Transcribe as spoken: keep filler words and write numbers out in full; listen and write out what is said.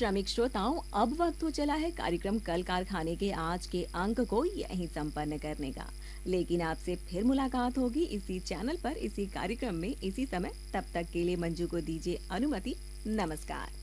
श्रमिक श्रोताओं, अब वक्त हो चला है कार्यक्रम कल कारखाने के आज के अंक को यहीं संपन्न करने का। लेकिन आपसे फिर मुलाकात होगी इसी चैनल पर, इसी कार्यक्रम में, इसी समय। तब तक के लिए मंजू को दीजिए अनुमति। नमस्कार।